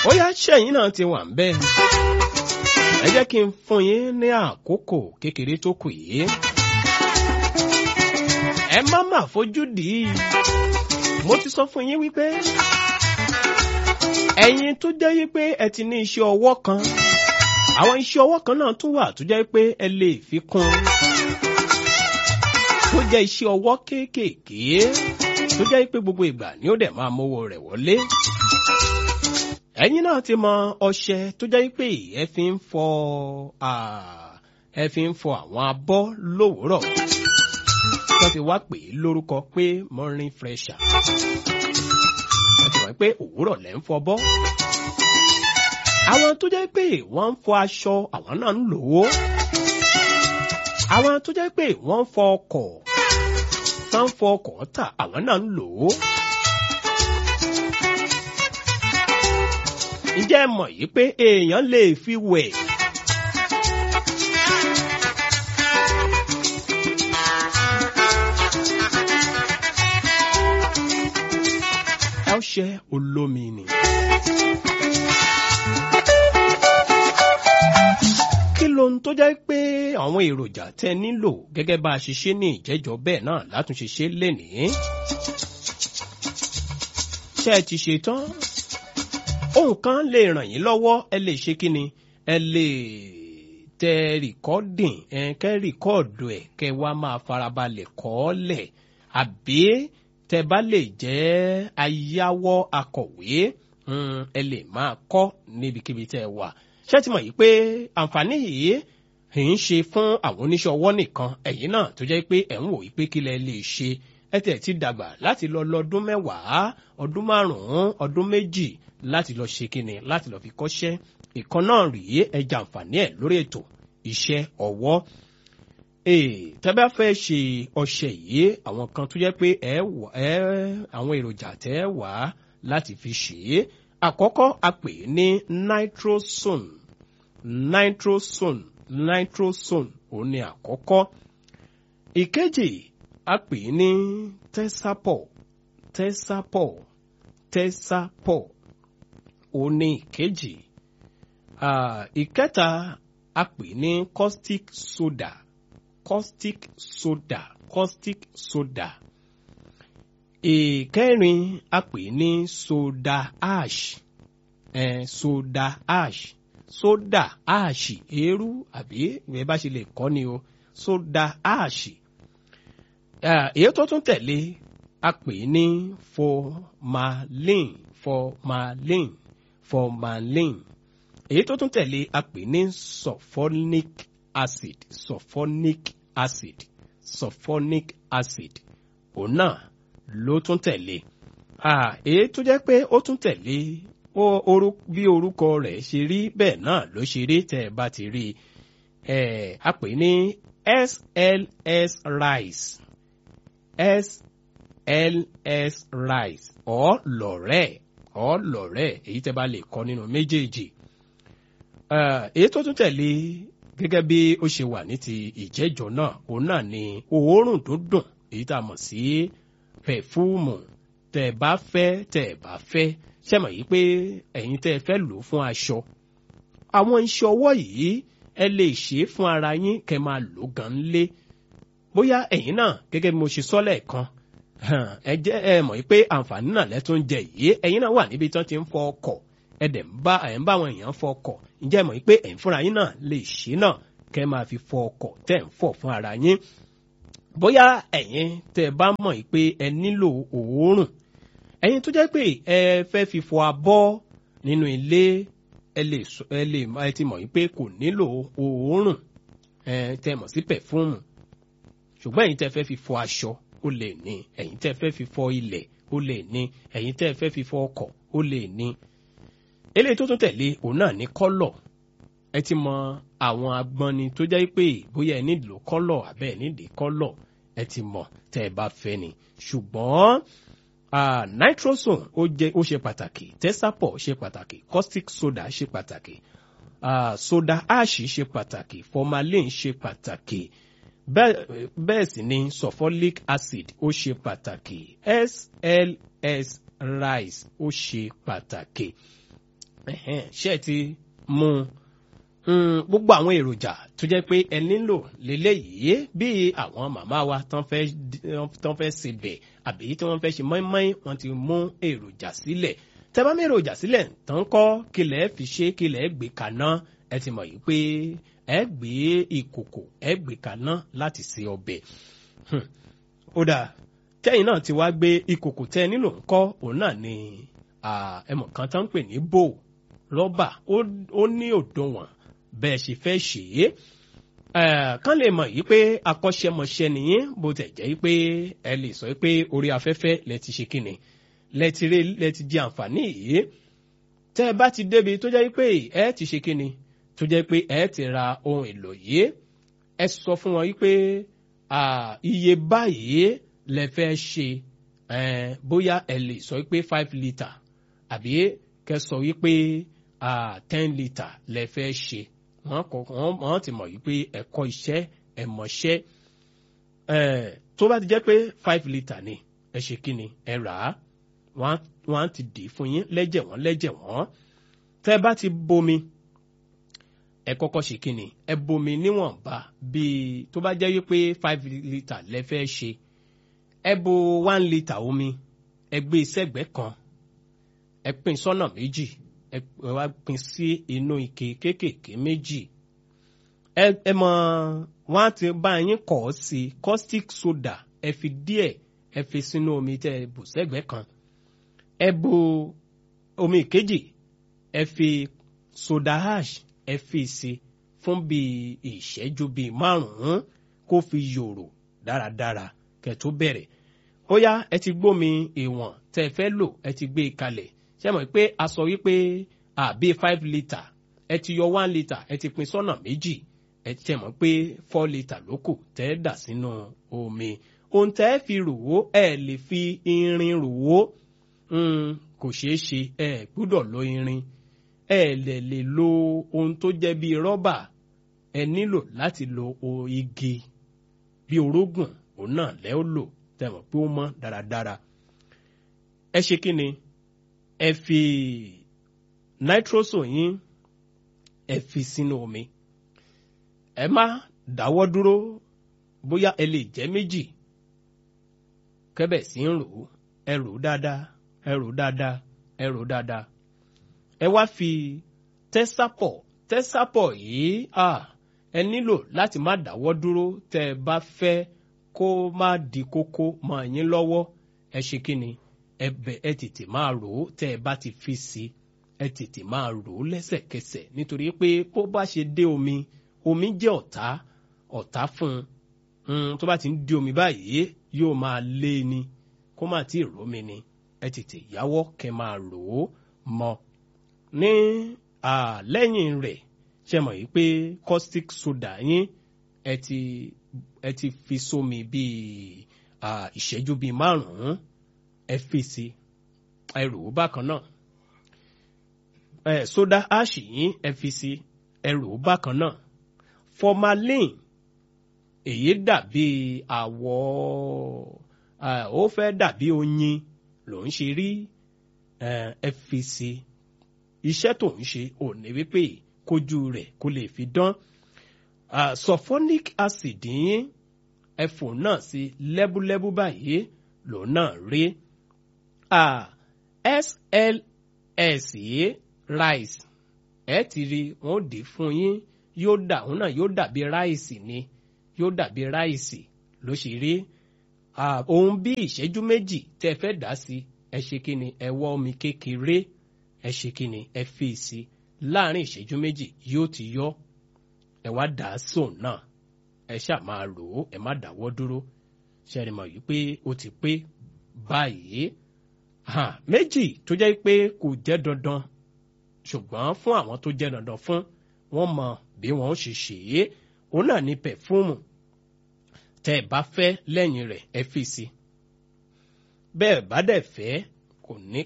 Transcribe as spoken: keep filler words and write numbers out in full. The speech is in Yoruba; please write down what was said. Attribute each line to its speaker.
Speaker 1: ó yá ṣẹ́yìn náà ti wà ń bẹ́ẹ̀. ẹ jẹ́ kí n fún yín ní àkókò kékeré tó kù yìí. ẹ má má fojú dì í. mo ti sọ fún yín wípé ẹ̀yin tó jẹ́ wípé ẹ ti ní iṣẹ́ ọwọ́ kan, àwọn iṣẹ́ ọwọ́ kan náà tún wà tó jẹ́ pé ẹ lè fi kún tó jẹ́ iṣẹ́ ọwọ́ kéékèèké tó jẹ́ pé gbogbo ìgbà ni ó dẹ̀ máa mówó rẹ̀ wọlé. ẹ̀yin náà ti mọ ọṣẹ tó jẹ́ pé ẹ fi ń fọ ẹ fi ń fọ àwọn abọ́ lówùúrọ̀ tó ti wá pè é lórúkọ pé morning fresher. ẹ ti mọ̀ pé òwúrọ̀ lẹ́ ń fọbọ́. àwọn tó jẹ́ pé wọ́n ń fọ aṣọ àwọn náà ń lò ó. àwọn tó jẹ́ pé wọ́n ń fọ ọkọ̀ tán fọ ọkọ̀ tà àwọn náà ń lò ó. ǹjẹ́ ẹ mọ̀ yìí pé èèyàn lè fi wẹ̀? ọṣẹ olómi ni. kí ló ń tó jẹ́ pé àwọn èròjà tẹ nílò gẹ́gẹ́ bá a ṣe ṣe ní ìjẹ́jọ́ bẹ́ẹ̀ náà látúnṣe ṣe lénìí. ṣé ẹ ti ṣe tán? ohun kan lè ràn yín lọ́wọ́, ẹ lè ṣe kí ni? ẹ lè tẹ rìkọ́dìn ẹ kẹ́ rìkọ́ọ̀dù ẹ̀ kẹ́ wá máa farabalẹ̀ kọ́ ọ́ lẹ̀, àbí tẹ bá lè jẹ́ ayáwọ́ akọ̀wé ẹ lè máa kọ́ níbikíbi tẹ́ ẹ wà. ṣé ti mọ̀ yìí pé àǹfààní yìí kì í ṣe fún àwọn oníṣẹ́ ọwọ́ nìkan, ẹ̀yin náà tó jẹ́ pé ẹ̀ ń wò yìí pé kí lẹ lè ṣe. ẹ tẹ̀ ti dàgbà láti lọ lọ́dún mẹ́wàá, ọdún márùn-ún, ọdún méjì láti lọ ṣe kíni, láti lọ fi kọ́ṣẹ́. ìkan náà rèé ẹ jàǹfààní ẹ̀ lórí ètò iṣẹ́ ọwọ́. Ee, tẹ́ bá fẹ́ ṣe ọṣẹ yìí, àwọn kan tó jẹ́ pé ẹ wà ẹ àwọn èròjà tẹ́ wà láti fi ṣe é. Àkọ́kọ́ a pè ní nitrosone. Nitrosone, nitrosone òun ni àkọ́kọ́. Ìkejì a pè ní tesapol. Tesapol, tesapol òun ni ìkejì. Ah, ìkẹta a pè ní caustic soda. Caustic soda, caustic soda. Ìkẹrin a pè ní soda ash. Eh, soda ash. Soda ash, eérú àbí ìwé bá ṣe lè kọ́ ni o. Soda ash. Èyí tó tún tẹ̀lé a pè ní formalin. Formalin. Formalin. Èyí tó tún tẹ̀lé a pè ní sulfonic acid. Sulfonic acid. Sulfonic acid. Òun náà ló tún tẹ̀lé. Èyí tó jẹ́ pé ó tún tẹ̀lé bí orúkọ rẹ̀ ṣe rí bẹ́ẹ̀ náà ló ṣe rí tẹ́ ẹ bá ti rí i. A pè ní S L S rice. S L S rice or lọ̀rẹ́ or lọ̀rẹ́ èyí tẹ́ bá lè kọ́ nínú méjèèjì. Èyí tó tún tẹ̀lé gẹ́gẹ́ bí ó ṣe wà ní ti ìjẹ́jọ́ náà, òun náà ni òórùn tó dùn èyí tá a mọ̀ sí pẹ̀fúùmù. Tẹ́ ẹ bá fẹ́ tẹ́ ẹ bá fẹ́ ṣe mọ̀ yìí pé ẹ̀yin tẹ́ ẹ fẹ́ lò ó fún aṣọ. Àwọn iṣẹ́ ọwọ́ yìí ẹ lè ṣe é fún ara yín kẹ́ máa lò gan lé. Bóyá ẹ̀yin náà gẹ́gẹ́ bí mo ṣe sọ lẹ́ẹ̀kan, ẹ jẹ́ ẹ mọ̀ yìí pé àǹfààní náà lẹ́tún ń jẹ yìí. Ẹ̀yin náà wà níbi tí wọ́n ti ń fọ ọkọ̀, ẹ dẹ̀ ń bá ẹ̀ ń bá àwọn èèyàn fọ ọkọ̀. Ǹjẹ́ ẹ mọ̀ yìí pé ẹ̀yin fúnra yín náà lè ṣe náà kẹ́ máa fi fọ ọkọ̀ tẹ́ ń fọ̀ fún ara yín. Bóyá ẹ̀yin tẹ́ ẹ bá mọ̀ yìí pé ẹ nílò òórùn, ẹ̀yin tó jẹ́ pé ẹ fẹ́ fi fọ abọ́ nínú ilé, ẹ lè ẹ lè ẹ ti mọ̀ yìí pé kò nílò òórùn ẹ tẹ́ mọ̀ sí pẹ̀fúùmù. Ṣùgbọ́n ẹ̀yin tẹ́ fẹ́ fi fọ aṣọ ó lè ní, ẹ̀yin tẹ́ fẹ́ fi fọ ilẹ̀ ó lè ní, ẹ̀yin tẹ́ fẹ́ fi fọ ọkọ̀ ó lè ní. Eléyìí tó tún tẹ̀lé òun náà ní kọ́lọ̀. Ẹ ti mọ àwọn agbọ́nni tó jẹ́ pé bóyá ẹ nílò kọ́lọ̀ àbẹ́ ẹ nídìí kọ́lọ̀, ẹ ti mọ̀ tẹ́ ẹ bá fẹ́ ni. Ṣùgbọ́n Uh, nitrosone ó jẹ́ ó ṣe pàtàkì, tesapol ṣe pàtàkì, caustic soda ṣe pàtàkì, uh, soda ash ṣe pàtàkì, formalin ṣe pàtàkì, bẹ́ẹ̀ sì ni sulfonic acid ó ṣe pàtàkì, S L S rice ó ṣe pàtàkì. ẹ̀hẹ́n ṣé ti mú un gbogbo àwọn èròjà tó jẹ́ pé ẹ nílò lélẹ́yìí bí àwọn màmá wa tán fẹ́ tán fẹ́ sebẹ̀ àbí tí wọ́n fẹ́ ṣe mọ́ínmọ́ín wọ́n ti mú èròjà sílẹ̀ tẹ́ bá mú èròjà sílẹ̀ tán kọ́ kílẹ̀ fi ṣe kílẹ̀ gbé kaná ẹ ti mọ̀ yìí pé ẹ gbé ìkòkò ẹ gbé kaná láti se ọbẹ̀ ó dáa tẹ́yìn náà ti wá gbé ìkòkò tẹ́ nílò ńkọ́ òun náà ni ẹmọ̀ kan tán ń pè ní bò rọ́bà ó ní òdiwọ̀n bẹ́ẹ̀ ṣe fẹ́ ṣe é kán lè mọ̀ yìí pé akọ́ṣẹ́mọṣẹ́ nìyí bó tẹ̀ jẹ́ pé ẹ lè sọ pé orí afẹ́fẹ́ lẹ ti ṣe kíni lẹ ti rí lẹ ti di àǹfààní yìí tẹ́ ẹ bá ti débi tó jẹ́ pé ẹ ti ṣe kíni tó jẹ́ pé ẹ ti ra ohun èlò yìí ẹ sọ fún wọn pé iye báyìí lẹ fẹ́ ṣe bóyá ẹ lè sọ pé five litre àbí kẹ́ sọ wípé ten litre lẹ fẹ́ ṣe wọ́n kọ wọ́n ti mọ̀ wípé ẹ̀kọ́ iṣẹ́ ẹ̀mọ̀ṣẹ́ tó bá ti jẹ́ pé five litre ni ẹ ṣe kí ni ẹ rà á wọ́n á ti dì í fún yín lẹ́jẹ̀ wọ́n lẹ́jẹ̀ wọ́n tẹ́ bá ti bomi ẹ kọ́kọ́ ṣe kí ni ẹ bomi níwọ̀nba bíi tó bá jẹ́ wípé five litre lẹ fẹ́ ṣe ẹ bo one litre omi ẹ gbé sẹ́gbẹ̀ẹ́ kan ẹ pín sọ́nà méjì ẹ wá pín sí inú ike kéékèèké méjì ẹ mọ wọn á ti bá yín kọ̀ ọ́ sí caustic soda ẹ fi díẹ̀ ẹ fi sínú omi tẹ́ ẹ bù sẹ́gbẹ̀ẹ́ kan ẹ bu omi kejì ẹ fi soda ash ẹ fi sí fún bíi ìṣẹ́jú bíi márùn-ún kó fi yòrò dáradára kẹ́ tó bẹ̀rẹ̀ ó yá ẹ ti gbómi ìwọ̀n tẹ́ ẹ fẹ́ lò ẹ ti gbé e kalẹ̀ ṣé mọ̀ pé a sọ wípé àbí five litre ẹ ti yọ one litre ẹ ti pín sọ́nà méjì ẹ ti mọ̀ pé four litre ló kù tẹ́ ẹ dà sínú omi ohun tẹ́ ẹ fi rò ó ẹ lè fi irin rò ó kò ṣeé ṣe ẹ gbúdọ̀ lo irin ẹ lè lè lo ohun tó jẹ́ bíi rọ́bà ẹ nílò láti lo igi bí orógùn òun náà lẹ́ ó lò tẹ́ mọ̀ pé ó mọ́ dáradára ẹ ṣe kí ni ẹ fi nitroso yín ẹ fi sínú omi ẹ má dáwọ́ dúró bóyá ẹ lè jẹ́ méjì kẹ́bẹ̀ sí ń rò ó ẹ rò ó dáadáa ẹ rò ó dáadáa ẹ rò ó dáadáa ẹ wá fi tẹ́sàpọ̀ tẹ́sàpọ̀ yìí ẹ nílò láti má dáwọ́ dúró tẹ́ ẹ bá fẹ́ kó má di kókó mọ́ yín lọ́wọ́ ẹ ṣe kí ni ẹ bẹ̀ ẹ tètè máa rò ó tẹ́ ẹ bá ti fi sí ẹ tètè máa rò ó lẹ́sẹ̀kẹsẹ̀ nítorí pé bó bá ṣe dé omi omi jẹ́ ọ̀tá ọ̀tá fún un tó bá ti ń di omi báyìí yóò máa lé ni kó má tí ì rómi ni ẹ tètè yáwọ́ kẹ́ máa rò ó mọ́ ní lẹ́yìn rẹ̀ ṣe mọ̀ yìí pé caustic soda yín ẹ ti ẹ ti fi sómi bíi ìṣẹ́jú bíi márùn-ún ẹ fi sí ẹ rò ó bákan náà ẹ soda ash yín ẹ fi sí ẹ rò ó bákan náà formalin èyí dàbí àwọ̀ ó fẹ́ dàbí oyin ló ń ṣe rí ẹ fi sí iṣẹ́ tó ń ṣe ò ní wípé kójú rẹ̀ kó lè fi dán sulfonic acid yín ẹ̀fọ́ náà sí lẹ́búlẹ́bú báyìí lòun náà rí S L S yìí rice ẹ ti rí wọn ò dé fún yín yóò dà òun náà yóò dàbí ráìsì ni yóò dàbí ráìsì ló ṣe rí ohun bí ìṣẹ́jú méjì tẹ́ ẹ fẹ́ dà sí ẹ ṣe kí ni ẹ wọ́ omi kékeré ẹ ṣe kí ni ẹ fi sí láàrin ìṣẹ́jú méjì yóò ti yọ ẹ wá dà á sóun náà ẹ ṣáà máa rò ó ẹ má dáwọ́ dúró ṣẹ́ni mọ̀ yìí pé ó ti pé báyìí méjì tó jẹ́ pé kò jẹ́ dandan ṣùgbọ́n fún àwọn tó jẹ́ dandan fún wọn mọ bí wọn ó ṣe ṣe é òun náà ní pẹ̀fúmù tẹ́ ẹ bá fẹ́ lẹ́yìn rẹ̀ ẹ fi sí bẹ́ẹ̀ bá dẹ̀ fẹ́ kò ní